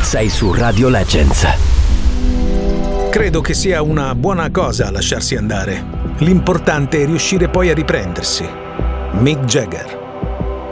Sei su Radio Legends. Credo che sia una buona cosa lasciarsi andare. L'importante è riuscire poi a riprendersi. Mick Jagger.